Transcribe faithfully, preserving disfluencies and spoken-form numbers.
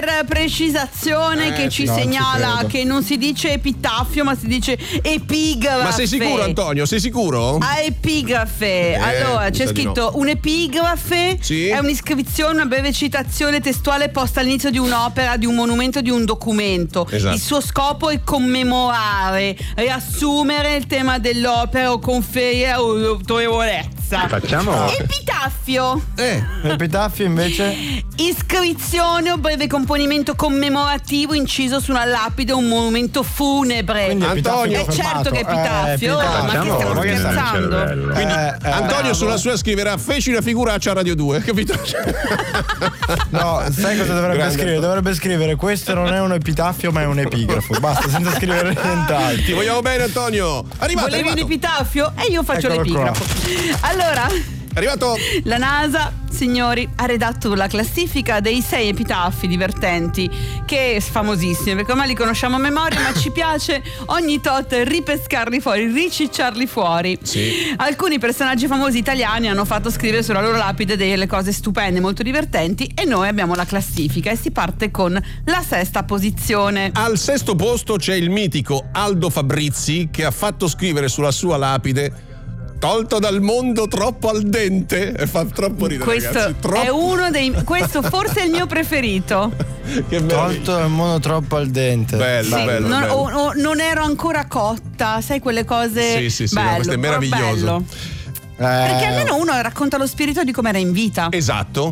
per precisazione Eh, che ci no, segnala ci che non si dice epitaffio ma si dice epigrafe. Ma sei sicuro, Antonio? Sei sicuro? A epigrafe. Eh, allora mi c'è sa di scritto no. un'epigrafe Sì. è un'iscrizione, una breve citazione testuale posta all'inizio di un'opera, di un monumento, di un documento. Esatto. Il suo scopo è commemorare, riassumere il tema dell'opera o conferire autorevolezza. Facciamo Epitaffio. Eh. l'epitaffio invece? Iscrizione o breve componimento commemorativo inciso su una lapide o un monumento funebre. Quindi Antonio. Eh, certo che epitaffio, Eh, ma che epitaffio. stiamo Ma che sta nel scherzando? Quindi Eh, eh, Antonio bravo. sulla sua scriverà feci una figuraccia a Radio due, capito? No, sai cosa dovrebbe Grande. scrivere? Dovrebbe scrivere questo non è un epitaffio ma è un epigrafo. Basta, senza scrivere nient'altro. Ti vogliamo bene, Antonio. Arrivato, Volevi un arrivato. epitaffio? E io faccio Eccolo l'epigrafo. Allora, Arrivato. la NASA, signori, ha redatto la classifica dei sei epitaffi divertenti, che è famosissimi, perché ormai li conosciamo a memoria, ma ci piace ogni tot ripescarli fuori, ricicciarli fuori. Sì. Alcuni personaggi famosi italiani hanno fatto scrivere sulla loro lapide delle cose stupende, molto divertenti, e noi abbiamo la classifica e si parte con la sesta posizione. Al sesto posto c'è il mitico Aldo Fabrizi, che ha fatto scrivere sulla sua lapide tolto dal mondo troppo al dente. E fa troppo ridere, Questo ragazzi. Troppo. è uno dei. Questo forse è il mio preferito. Che meraviglia. Tolto il mono troppo al dente. Bello, Sì, bello, non, bello. o- o- non ero ancora cotta, sai quelle cose. Sì, sì, sì, bello, no, questo è però meraviglioso. bello. Eh, Perché almeno uno racconta lo spirito di come era in vita. Esatto.